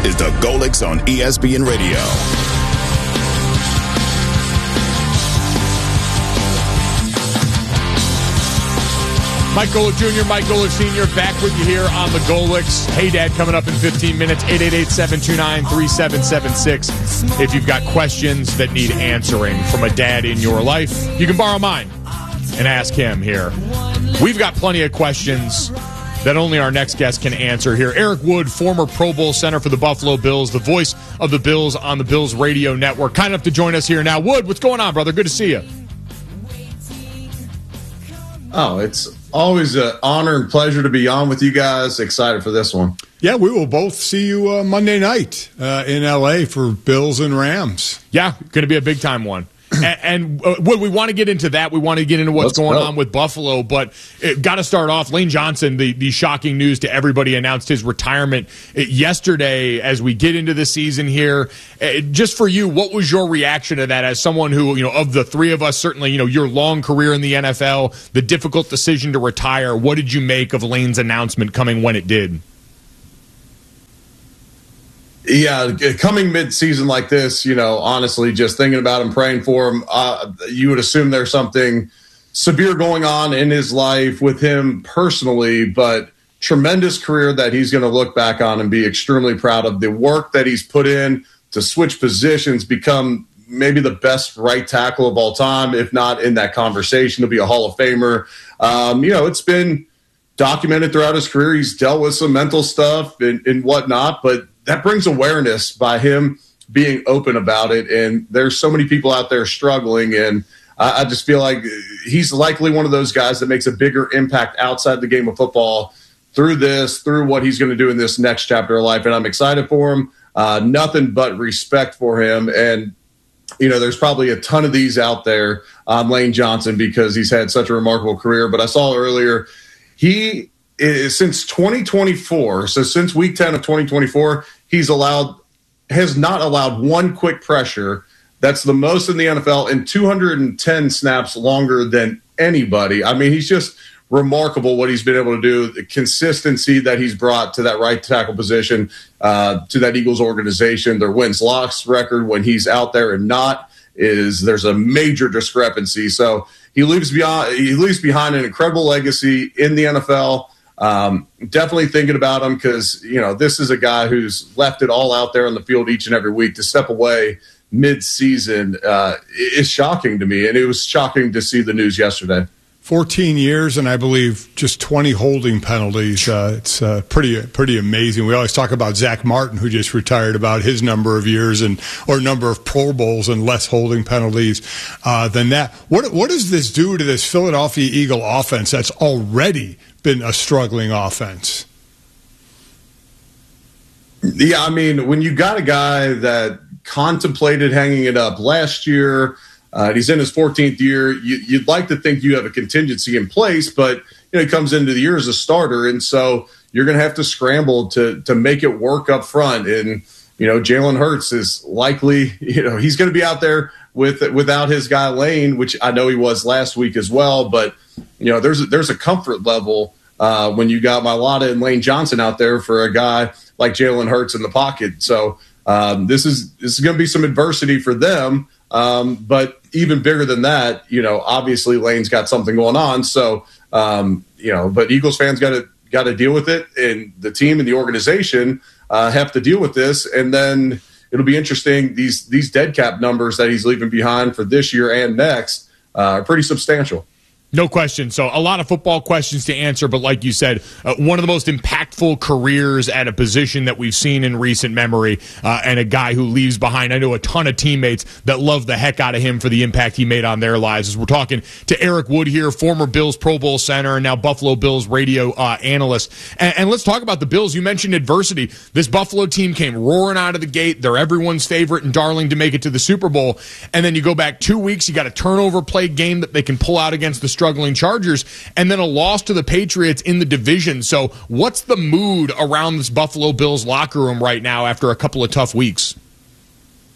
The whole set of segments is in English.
is the Golics on ESPN Radio. Mike Golic Jr., Mike Golic Sr. back with you here on the Golics. Hey, Dad, coming up in 15 minutes, 888-729-3776. If you've got questions that need answering from a dad in your life, you can borrow mine and ask him here. We've got plenty of questions that only our next guest can answer here. Eric Wood, former Pro Bowl center for the Buffalo Bills, the voice of the Bills on the Bills Radio Network. Kind enough to join us here now. Wood, what's going on, brother? Good to see you. Oh, it's always an honor and pleasure to be on with you guys. Excited for this one. Yeah, we will both see you Monday night in L.A. for Bills and Rams. Yeah, going to be a big-time one. And we want to get into that. We want to get into what's going on with Buffalo, but got to start off. Lane Johnson, the shocking news to everybody, announced his retirement yesterday as we get into the season here. Just for you, what was your reaction to that as someone who, of the three of us, certainly, your long career in the NFL, the difficult decision to retire, what did you make of Lane's announcement coming when it did? Yeah, coming mid-season like this, honestly, just thinking about him, praying for him, you would assume there's something severe going on in his life with him personally, but tremendous career that he's going to look back on and be extremely proud of. The work that he's put in to switch positions, become maybe the best right tackle of all time, if not in that conversation, to be a Hall of Famer. It's been documented throughout his career. He's dealt with some mental stuff and whatnot, but that brings awareness by him being open about it. And there's so many people out there struggling. And I just feel like he's likely one of those guys that makes a bigger impact outside the game of football through what he's going to do in this next chapter of life. And I'm excited for him. Nothing but respect for him. And, there's probably a ton of these out there on Lane Johnson because he's had such a remarkable career. But I saw earlier, he is, since 2024, so since week 10 of 2024, has not allowed one quick pressure. That's the most in the NFL, and 210 snaps longer than anybody. I mean, he's just remarkable what he's been able to do, the consistency that he's brought to that right tackle position, to that Eagles organization. Their wins-loss record when he's out there and not there's a major discrepancy. So he leaves behind an incredible legacy in the NFL. Definitely thinking about him because, this is a guy who's left it all out there on the field each and every week. To step away mid-season is shocking to me, and it was shocking to see the news yesterday. 14 years, and I believe just 20 holding penalties. It's pretty amazing. We always talk about Zach Martin, who just retired, about his number of years or number of Pro Bowls and less holding penalties than that. What does this do to this Philadelphia Eagle offense that's already been a struggling offense? Yeah, I mean, when you got a guy that contemplated hanging it up last year, he's in his 14th year, you'd like to think you have a contingency in place, but he comes into the year as a starter, and so you're going to have to scramble to make it work up front. And Jalen Hurts is likely, he's going to be out there without his guy Lane, which I know he was last week as well. But there's a comfort level when you got Mailata and Lane Johnson out there for a guy like Jalen Hurts in the pocket. So this is going to be some adversity for them. But even bigger than that, obviously Lane's got something going on. So, but Eagles fans got to deal with it, and the team and the organization have to deal with this. And then it'll be interesting. These dead cap numbers that he's leaving behind for this year and next are pretty substantial. No question. So a lot of football questions to answer, but like you said, one of the most impactful careers at a position that we've seen in recent memory, and a guy who leaves behind, I know, a ton of teammates that love the heck out of him for the impact he made on their lives. As we're talking to Eric Wood here, former Bills Pro Bowl center and now Buffalo Bills radio analyst. And let's talk about the Bills. You mentioned adversity. This Buffalo team came roaring out of the gate. They're everyone's favorite and darling to make it to the Super Bowl. And then you go back 2 weeks, you got a turnover play game that they can pull out against the struggling Chargers, and then a loss to the Patriots in the division. So what's the mood around this Buffalo Bills locker room right now after a couple of tough weeks?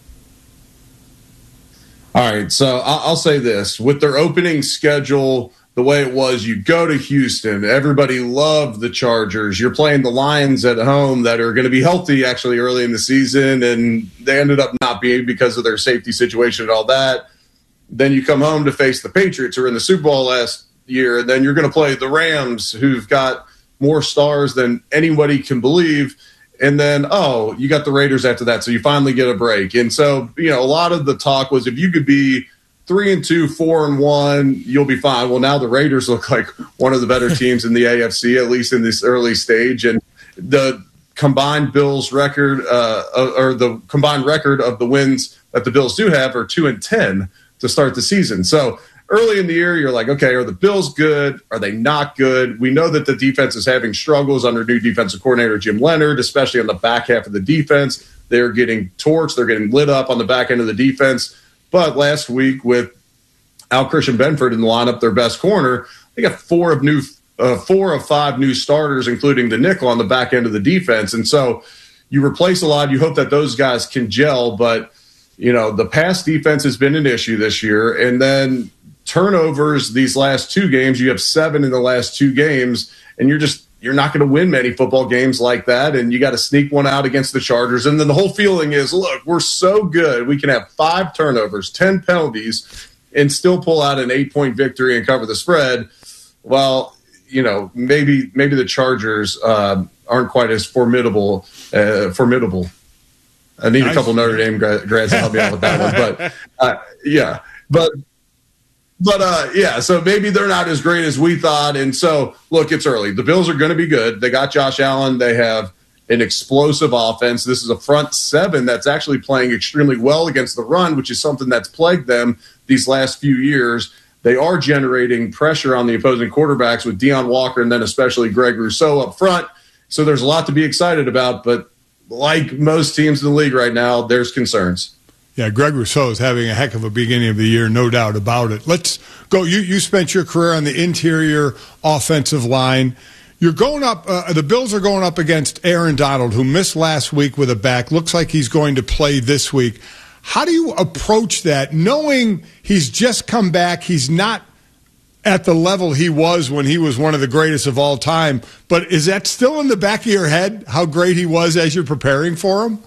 All right, so I'll say this. With their opening schedule, the the way it was. You go to Houston, everybody loved the Chargers. You're playing the Lions at home that are going to be healthy actually early in the season, and they ended up not being because of their safety situation and all that. Then you come home to face the Patriots, who were in the Super Bowl last year, and then you're going to play the Rams, who've got more stars than anybody can believe. And then, you got the Raiders after that, so you finally get a break. And so, a lot of the talk was if you could be 3-2, 4-1, you'll be fine. Well, now the Raiders look like one of the better teams in the AFC, at least in this early stage. And the combined Bills record, or the combined record of the wins that the Bills do have are 2-10 to start the season. So early in the year, you're like, okay, are the Bills good? Are they not good? We know that the defense is having struggles under new defensive coordinator Jim Leonard, especially on the back half of the defense. They're getting torched. They're getting lit up on the back end of the defense. But last week with Christian Benford in the lineup, their best corner, they got 4 of 5 new starters, including the nickel on the back end of the defense. And so you replace a lot. You hope that those guys can gel. But, the pass defense has been an issue this year. And then turnovers these last 2 games, you have 7 in the last 2 games, and you're not going to win many football games like that, and you got to sneak one out against the Chargers. And then the whole feeling is, look, we're so good. We can have 5 turnovers, 10 penalties, and still pull out an 8-point victory and cover the spread. Well, maybe the Chargers aren't quite as formidable. I need a couple Notre Dame grads to help me out with that one. But so maybe they're not as great as we thought. And so, look, it's early. The Bills are going to be good. They got Josh Allen. They have an explosive offense. This is a front 7 that's actually playing extremely well against the run, which is something that's plagued them these last few years. They are generating pressure on the opposing quarterbacks with Deion Walker and then especially Greg Rousseau up front. So there's a lot to be excited about. But like most teams in the league right now, there's concerns. Yeah, Greg Rousseau is having a heck of a beginning of the year, no doubt about it. Let's go. You spent your career on the interior offensive line. You're going up. The Bills are going up against Aaron Donald, who missed last week with a back. Looks like he's going to play this week. How do you approach that, knowing he's just come back? He's not at the level he was when he was one of the greatest of all time. But is that still in the back of your head, how great he was as you're preparing for him?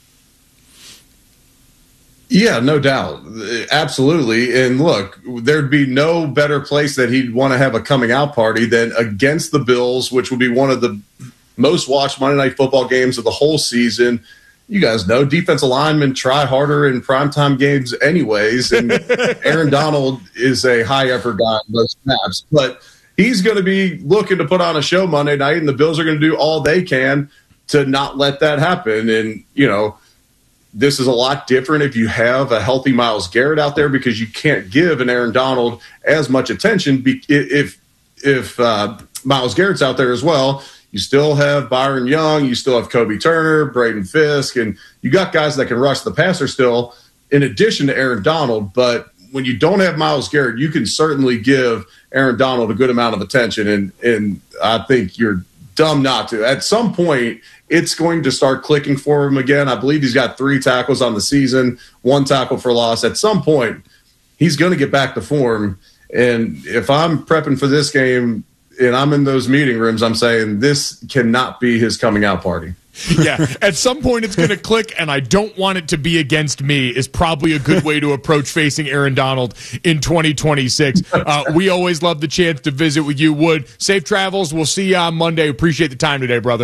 Yeah, no doubt. Absolutely. And look, there'd be no better place that he'd want to have a coming out party than against the Bills, which would be one of the most watched Monday Night Football games of the whole season. You guys know defensive linemen try harder in primetime games anyways. And Aaron Donald is a high effort guy in those snaps, but he's going to be looking to put on a show Monday night, and the Bills are going to do all they can to not let that happen. And, this is a lot different if you have a healthy Myles Garrett out there, because you can't give an Aaron Donald as much attention if Myles Garrett's out there as well. You still have Byron Young, you still have Kobe Turner, Braden Fisk, and you got guys that can rush the passer still in addition to Aaron Donald. But when you don't have Myles Garrett, you can certainly give Aaron Donald a good amount of attention, and I think you're dumb not to. At some point, it's going to start clicking for him again. I believe he's got 3 tackles on the season, 1 tackle for loss. At some point, he's going to get back to form. And if I'm prepping for this game and I'm in those meeting rooms, I'm saying this cannot be his coming out party. Yeah, at some point it's going to click, and I don't want it to be against me is probably a good way to approach facing Aaron Donald in 2026. We always love the chance to visit with you, Wood. Safe travels. We'll see you on Monday. Appreciate the time today, brother.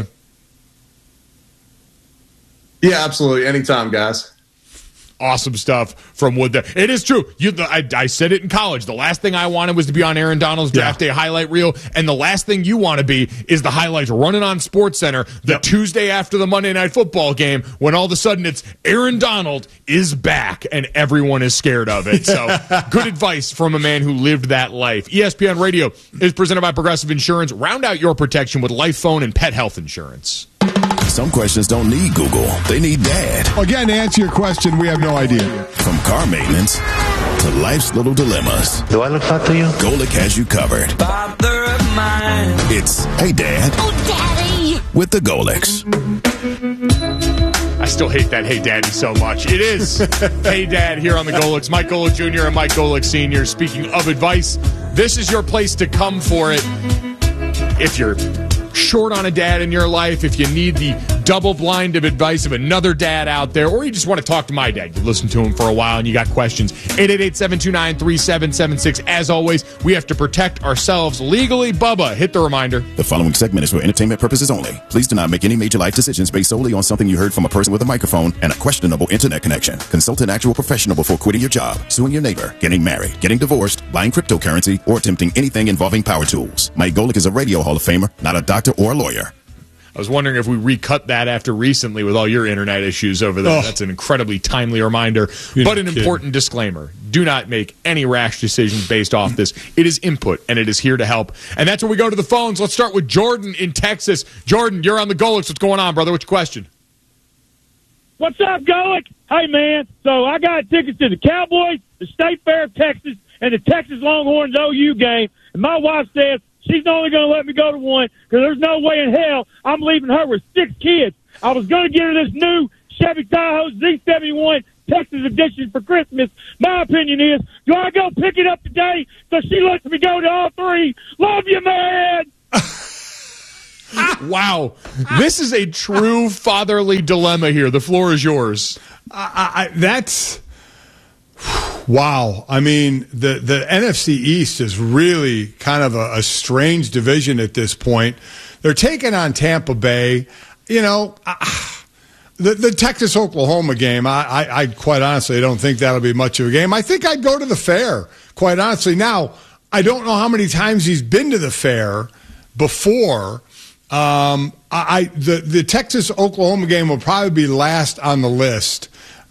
Yeah, absolutely. Anytime, guys. Awesome stuff from Wood there. It is true. I said it in college. The last thing I wanted was to be on Aaron Donald's draft day highlight reel, and the last thing you want to be is the highlights running on SportsCenter the Tuesday after the Monday Night Football game when all of a sudden it's Aaron Donald is back and everyone is scared of it. So good advice from a man who lived that life. ESPN Radio is presented by Progressive Insurance. Round out your protection with life, phone, and pet health insurance. Some questions don't need Google. They need Dad. Again, to answer your question, we have no idea. From car maintenance to life's little dilemmas. Do I look fat to you? Golic has you covered. Father of mine. It's Hey Dad. Oh, Daddy. With the Golics. I still hate that Hey Daddy so much. It is Hey Dad here on the Golics. Mike Golic Jr. and Mike Golic Sr. Speaking of advice, this is your place to come for it. If you're short on a dad in your life, if you need the double blind of advice of another dad out there, or you just want to talk to my dad, you listen to him for a while and you got questions, 888-729-3776. As always, we have to protect ourselves legally. Bubba, hit the reminder. The following segment is for entertainment purposes only. Please do not make any major life decisions based solely on something you heard from a person with a microphone and a questionable internet connection. Consult an actual professional before quitting your job, suing your neighbor, getting married, getting divorced, buying cryptocurrency, or attempting anything involving power tools. Mike Golick is a radio Hall of Famer, not a doctor or a lawyer. I was wondering if we recut that after recently with all your internet issues over there. That's an incredibly timely reminder, but an important disclaimer. Do not make any rash decisions based off this. It is input, and it is here to help. And that's where we go to the phones. Let's start with Jordan in Texas. Jordan, you're on the Golics. What's going on, brother? What's your question? What's up, Golick? Hey, man. So I got tickets to the Cowboys, the State Fair of Texas, and the Texas Longhorns OU game. And my wife says she's only going to let me go to one because there's no way in hell I'm leaving her with 6 kids. I was going to get her this new Chevy Tahoe Z71 Texas edition for Christmas. My opinion is, do I go pick it up today so she lets me go to all 3? Love you, man! Wow. This is a true fatherly dilemma here. The floor is yours. That's... Wow. I mean, the NFC East is really kind of a strange division at this point. They're taking on Tampa Bay. You know, the Texas-Oklahoma game, I quite honestly don't think that'll be much of a game. I think I'd go to the Fair, quite honestly. Now, I don't know how many times he's been to the Fair before. The Texas-Oklahoma game will probably be last on the list.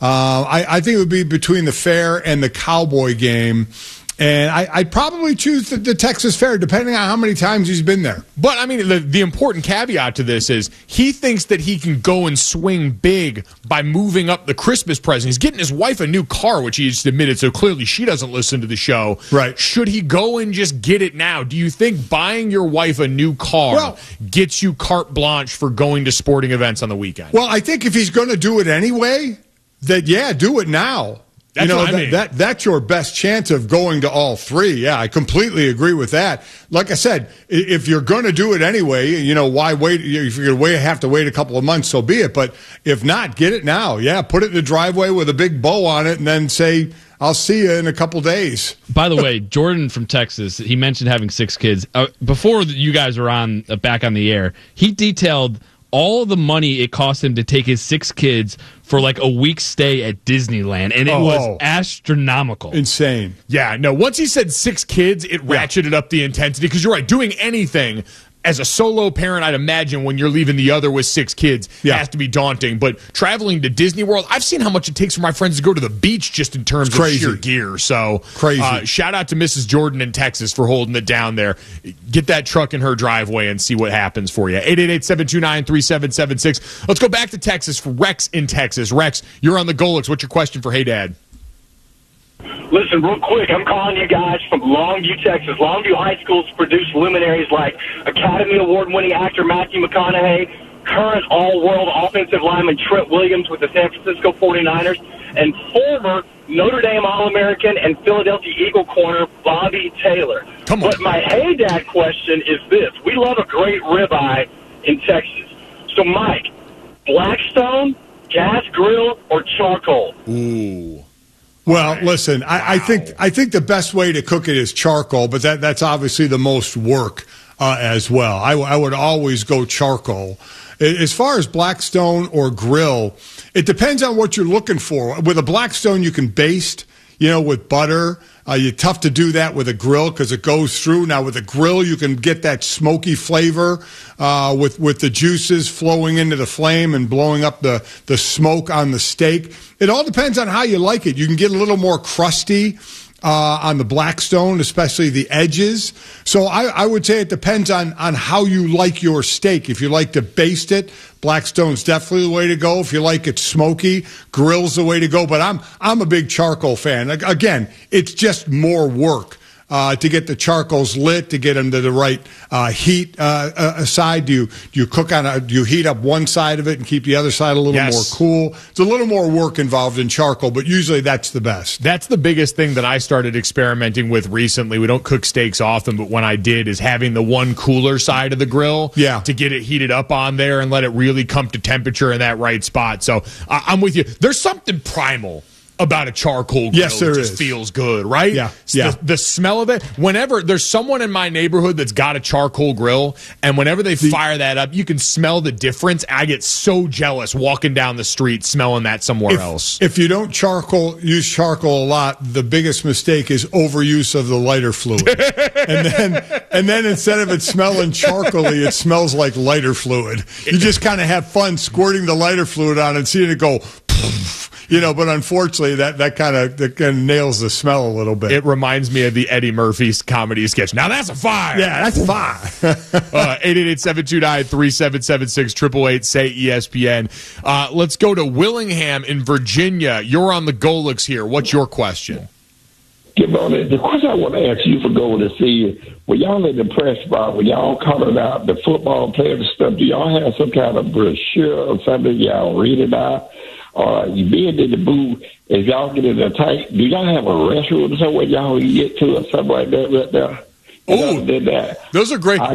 I think it would be between the Fair and the Cowboy game. And I'd probably choose the Texas Fair, depending on how many times he's been there. But, I mean, the important caveat to this is he thinks that he can go and swing big by moving up the Christmas present. He's getting his wife a new car, which he just admitted, so clearly she doesn't listen to the show. Right. Should he go and just get it now? Do you think buying your wife a new car gets you carte blanche for going to sporting events on the weekend? Well, I think if he's going to do it anyway, do it now. That's what I mean. That's your best chance of going to all 3. Yeah, I completely agree with that. Like I said, if you're going to do it anyway, why wait? If you're going to have to wait a couple of months, so be it. But if not, get it now. Yeah, put it in the driveway with a big bow on it and then say, I'll see you in a couple days. By the way, Jordan from Texas, he mentioned having 6 kids. Before you guys were back on the air, he detailed all the money it cost him to take his 6 kids for like a week's stay at Disneyland, and it was astronomical. Insane. Yeah, no, once he said 6 kids, it ratcheted up the intensity, because you're right, doing anything as a solo parent, I'd imagine when you're leaving the other with 6 kids, has to be daunting. But traveling to Disney World, I've seen how much it takes for my friends to go to the beach just in terms of sheer gear. So shout out to Mrs. Jordan in Texas for holding it down there. Get that truck in her driveway and see what happens for you. 888-729-3776. Let's go back to Texas for Rex in Texas. Rex, you're on the Golics. What's your question for Hey Dad? Listen, real quick, I'm calling you guys from Longview, Texas. Longview High School's produced luminaries like Academy Award-winning actor Matthew McConaughey, current all-world offensive lineman Trent Williams with the San Francisco 49ers, and former Notre Dame All-American and Philadelphia Eagle corner Bobby Taylor. Come on. But my Hey Dad question is this. We love a great ribeye in Texas. So, Mike, Blackstone, gas grill, or charcoal? Ooh. Well, listen, I think the best way to cook it is charcoal, but that's obviously the most work as well. I would always go charcoal. As far as Blackstone or grill, it depends on what you're looking for. With a Blackstone, you can baste, with butter. You're tough to do that with a grill because it goes through. Now, with a grill, you can get that smoky flavor with the juices flowing into the flame and blowing up the smoke on the steak. It all depends on how you like it. You can get a little more crusty on the Blackstone, especially the edges. So I would say it depends on how you like your steak. If you like to baste it, Blackstone's definitely the way to go. If you like it smoky, grill's the way to go. But I'm a big charcoal fan. Again, it's just more work. to get the charcoals lit, to get them to the right heat side? Do you cook do you heat up one side of it and keep the other side a little more cool? It's a little more work involved in charcoal, but usually that's the best. That's the biggest thing that I started experimenting with recently. We don't cook steaks often, but when I did, is having the one cooler side of the grill to get it heated up on there and let it really come to temperature in that right spot. So I'm with you. There's something primal about a charcoal grill. Yes, there just is. Feels good, right? Yeah. The smell of it. Whenever there's someone in my neighborhood that's got a charcoal grill, and whenever they fire that up, you can smell the difference. I get so jealous walking down the street smelling that somewhere else. If you don't use charcoal a lot, the biggest mistake is overuse of the lighter fluid. and then instead of it smelling charcoaly, it smells like lighter fluid. You just kind of have fun squirting the lighter fluid on and seeing it go poof. But unfortunately, that kind of nails the smell a little bit. It reminds me of the Eddie Murphy comedy sketch. Now that's a fire. Yeah, that's a fire. 888-729-3776, 888-SAY-ESPN. Let's go to Willingham in Virginia. You're on the Golix here. What's your question? The question I want to ask you for going to see, when y'all in the press box, when y'all calling out the football players and stuff, do y'all have some kind of brochure or something y'all read about? You being in the booth, if y'all get in a tight, do y'all have a restroom somewhere y'all can get to or something like that right there? Oh, those are great.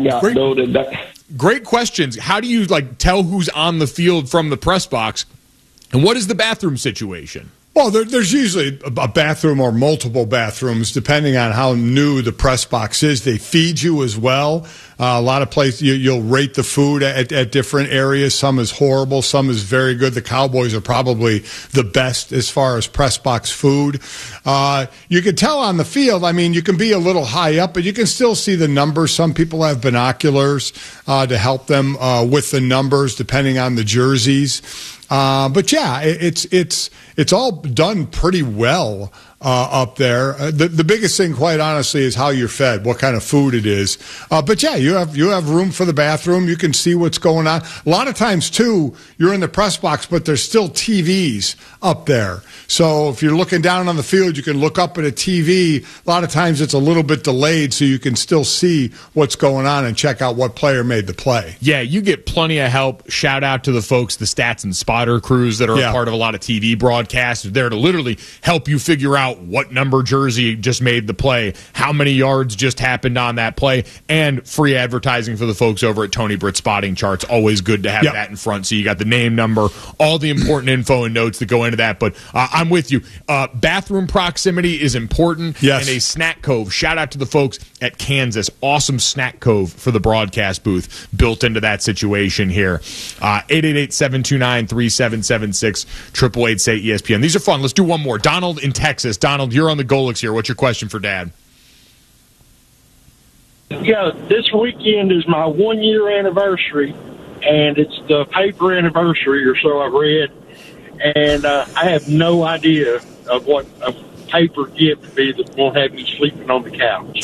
Great questions. How do you tell who's on the field from the press box? And what is the bathroom situation? Well, there's usually a bathroom or multiple bathrooms, depending on how new the press box is. They feed you as well. A lot of places, you'll rate the food at different areas. Some is horrible. Some is very good. The Cowboys are probably the best as far as press box food. You can tell on the field, you can be a little high up, but you can still see the numbers. Some people have binoculars to help them with the numbers, depending on the jerseys. But yeah, it's all done pretty well up there. The biggest thing, quite honestly, is how you're fed, what kind of food it is. But yeah, you have room for the bathroom. You can see what's going on. A lot of times too, you're in the press box, but there's still TVs up there. So if you're looking down on the field, you can look up at a TV. A lot of times it's a little bit delayed, so you can still see what's going on and check out what player made the play. Yeah, you get plenty of help. Shout out to the folks, the stats and spotter crews that are a part of a lot of TV broadcasts. They're there to literally help you figure out what number jersey just made the play, how many yards just happened on that play, and free advertising for the folks over at Tony Britt Spotting Charts. Always good to have that in front. So you got the name, number, all the important info and notes that go into that. But I'm with you. Bathroom proximity is important. Yes. And a snack cove. Shout out to the folks at Kansas. Awesome snack cove for the broadcast booth built into that situation here. 888-729-3776, 888-SAY-ESPN. These are fun. Let's do one more. Donald in Texas. Donald, you're on the Golix here. What's your question for Dad? Yeah, this weekend is my 1-year anniversary, and it's the paper anniversary, or so I've read. And I have no idea of what a paper gift would be that won't have me sleeping on the couch.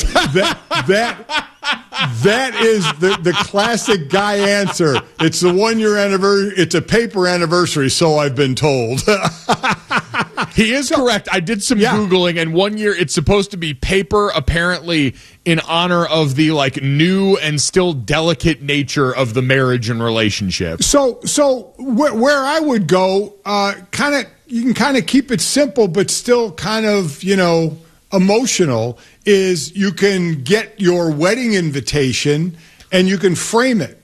That is the classic guy answer. It's the 1-year anniversary. It's a paper anniversary, so I've been told. He is correct. I did some Googling, and 1 year it's supposed to be paper, apparently in honor of the new and still delicate nature of the marriage and relationship. So where I would go, you can kind of keep it simple, but still kind of, emotional, is you can get your wedding invitation and you can frame it.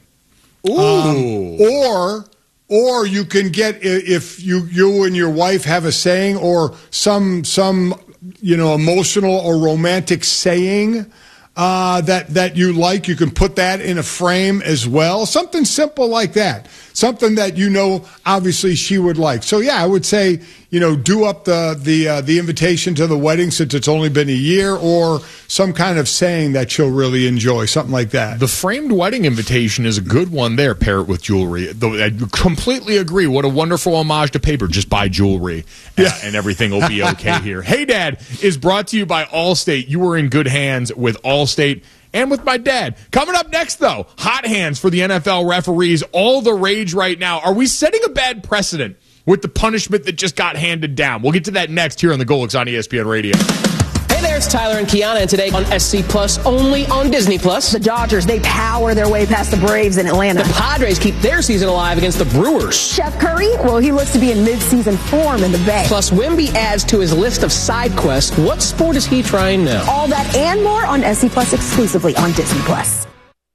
Ooh. Or you can get, if you and your wife have a saying or some emotional or romantic saying that you like, you can put that in a frame as well. Something simple like that. Something that obviously she would like. So yeah, I would say, do up the invitation to the wedding since it's only been a year, or some kind of saying that she'll really enjoy, something like that. The framed wedding invitation is a good one there. Pair it with jewelry. I completely agree. What a wonderful homage to paper. Just buy jewelry and everything will be okay here. Hey Dad is brought to you by Allstate. You are in good hands with Allstate and with my dad. Coming up next, though, hot hands for the NFL referees. All the rage right now. Are we setting a bad precedent with the punishment that just got handed down? We'll get to that next here on the Golix on ESPN Radio. Hey, there, it's Tyler and Kiana, and today on SC Plus, only on Disney Plus. The Dodgers, they power their way past the Braves in Atlanta. The Padres keep their season alive against the Brewers. Chef Curry, well, he looks to be in mid-season form in the Bay. Plus, Wemby adds to his list of side quests. What sport is he trying now? All that and more on SC Plus exclusively on Disney Plus.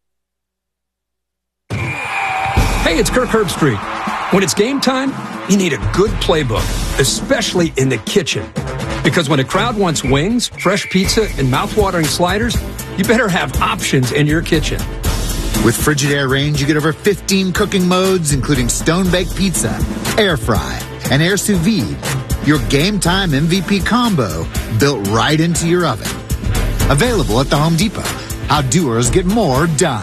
Hey, it's Kirk Herbstreit. When it's game time, you need a good playbook, especially in the kitchen. Because when a crowd wants wings, fresh pizza, and mouthwatering sliders, you better have options in your kitchen. With Frigidaire Range, you get over 15 cooking modes, including stone-baked pizza, air fry, and air sous vide. Your game time MVP combo built right into your oven. Available at the Home Depot. How doers get more done.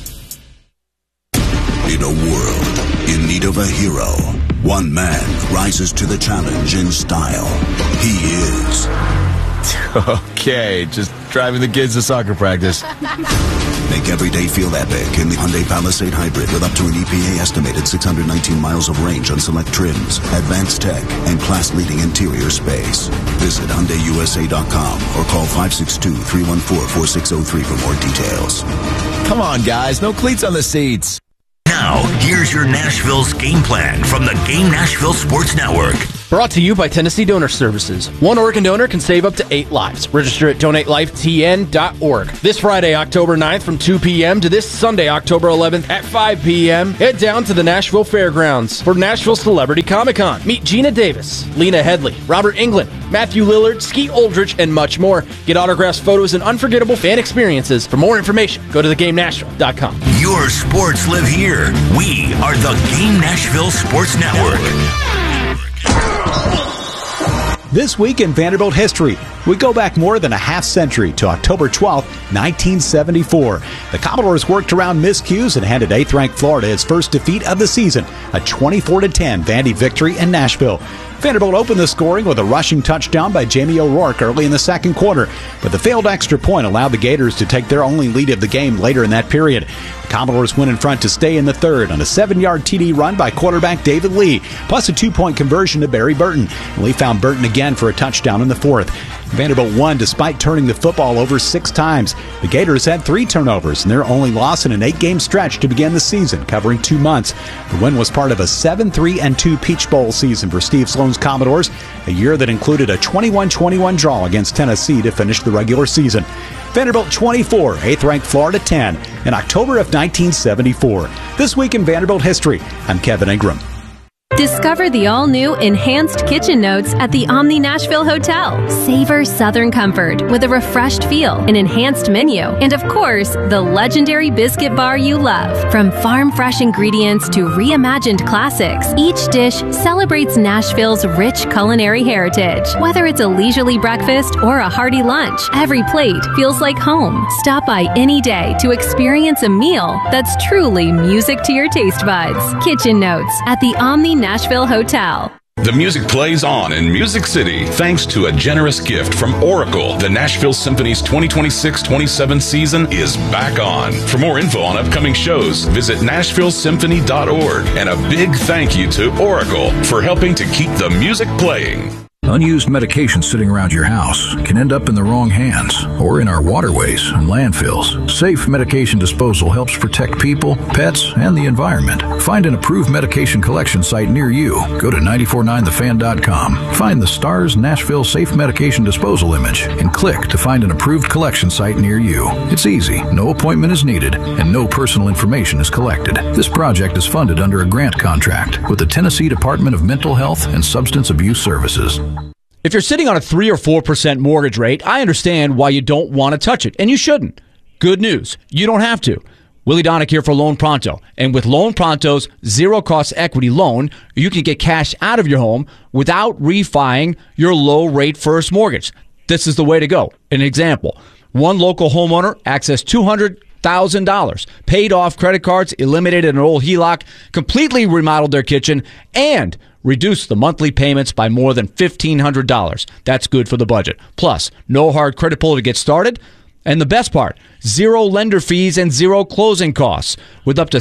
In a world in need of a hero, one man rises to the challenge in style. He is... Okay, just driving the kids to soccer practice. Make every day feel epic in the Hyundai Palisade Hybrid with up to an EPA estimated 619 miles of range on select trims, advanced tech, and class-leading interior space. Visit HyundaiUSA.com or call 562-314-4603 for more details. Come on, guys, no cleats on the seats. Now, here's your Nashville's game plan from the Game Nashville Sports Network. Brought to you by Tennessee Donor Services. One organ donor can save up to 8 lives. Register at donatelifetn.org. This Friday, October 9th from 2 p.m. to this Sunday, October 11th at 5 p.m., head down to the Nashville Fairgrounds for Nashville Celebrity Comic-Con. Meet Gina Davis, Lena Headley, Robert Englund, Matthew Lillard, Skeet Aldrich, and much more. Get autographs, photos, and unforgettable fan experiences. For more information, go to thegamenashville.com. Your sports live here. We are the Game Nashville Sports Network. This week in Vanderbilt history, we go back more than a half century to October 12, 1974. The Commodores worked around miscues and handed 8th-ranked Florida its first defeat of the season, a 24-10 Vandy victory in Nashville. Vanderbilt opened the scoring with a rushing touchdown by Jamie O'Rourke early in the second quarter, but the failed extra point allowed the Gators to take their only lead of the game later in that period. The Commodores went in front to stay in the third on a 7-yard TD run by quarterback David Lee, plus a 2-point conversion to Barry Burton. Lee found Burton again for a touchdown in the fourth. Vanderbilt won despite turning the football over 6 times. The Gators had 3 turnovers and their only loss in an 8-game stretch to begin the season, covering 2 months. The win was part of a 7-3-2 Peach Bowl season for Steve Sloan's Commodores, a year that included a 21-21 draw against Tennessee to finish the regular season. Vanderbilt 24, 8th-ranked Florida 10 in October of 1974. This week in Vanderbilt history, I'm Kevin Ingram. Discover the all-new Enhanced Kitchen Notes at the Omni Nashville Hotel. Savor Southern comfort with a refreshed feel, an enhanced menu, and of course, the legendary biscuit bar you love. From farm-fresh ingredients to reimagined classics, each dish celebrates Nashville's rich culinary heritage. Whether it's a leisurely breakfast or a hearty lunch, every plate feels like home. Stop by any day to experience a meal that's truly music to your taste buds. Kitchen Notes at the Omni Nashville Hotel. The music plays on in Music City thanks to a generous gift from Oracle. The Nashville Symphony's 2026-27 season is back on. For more info on upcoming shows, visit NashvilleSymphony.org. And a big thank you to Oracle for helping to keep the music playing. Unused medication sitting around your house can end up in the wrong hands or in our waterways and landfills. Safe medication disposal helps protect people, pets, and the environment. Find an approved medication collection site near you. Go to 949thefan.com. Find the STARS Nashville Safe Medication Disposal image and click to find an approved collection site near you. It's easy, no appointment is needed, and no personal information is collected. This project is funded under a grant contract with the Tennessee Department of Mental Health and Substance Abuse Services. If you're sitting on a 3 or 4% mortgage rate, I understand why you don't want to touch it, and you shouldn't. Good news, you don't have to. Willie Donick here for Loan Pronto. And with Loan Pronto's zero-cost equity loan, you can get cash out of your home without refining your low-rate first mortgage. This is the way to go. An example, one local homeowner accessed $200,000, paid off credit cards, eliminated an old HELOC, completely remodeled their kitchen, and reduce the monthly payments by more than $1,500. That's good for the budget. Plus, no hard credit pull to get started. And the best part, zero lender fees and zero closing costs, with up to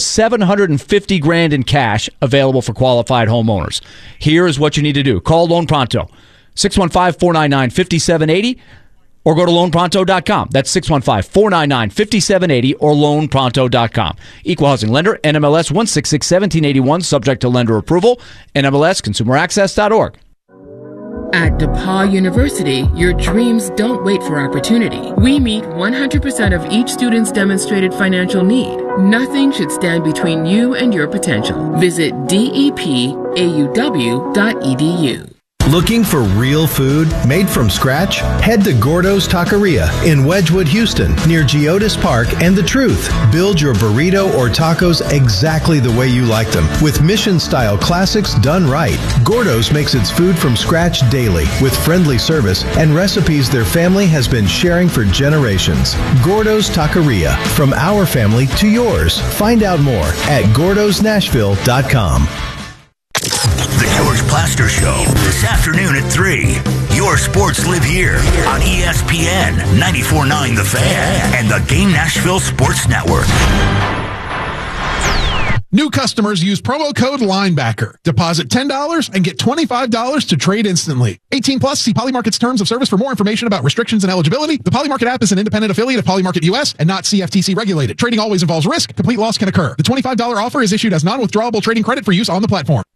$750,000 in cash available for qualified homeowners. Here is what you need to do. Call Loan Pronto, 615-499-5780, or go to loanpronto.com. That's 615-499-5780 or loanpronto.com. Equal housing lender, NMLS 1661781, subject to lender approval, NMLSconsumeraccess.org. At DePaul University, your dreams don't wait for opportunity. We meet 100% of each student's demonstrated financial need. Nothing should stand between you and your potential. Visit depauw.edu. Looking for real food made from scratch? Head to Gordo's Taqueria in Wedgwood, Houston, near Geodis Park and The Truth. Build your burrito or tacos exactly the way you like them, with mission-style classics done right. Gordo's makes its food from scratch daily, with friendly service and recipes their family has been sharing for generations. Gordo's Taqueria, from our family to yours. Find out more at gordosnashville.com. The George Plaster Show, this afternoon at 3. Your sports live here on ESPN 94.9 The Fan and the Game Nashville Sports Network. New customers use promo code LINEBACKER. Deposit $10 and get $25 to trade instantly. 18 plus, see Polymarket's terms of service for more information about restrictions and eligibility. The Polymarket app is an independent affiliate of Polymarket US and not CFTC regulated. Trading always involves risk. Complete loss can occur. The $25 offer is issued as non-withdrawable trading credit for use on the platform.